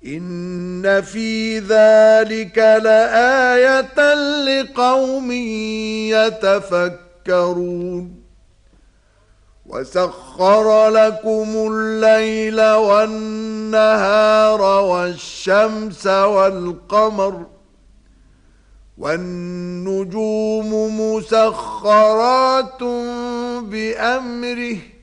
إن في ذلك لآية لقوم يتفكرون وسخر لكم الليل والنهار والشمس والقمر والنجوم مسخرات بأمره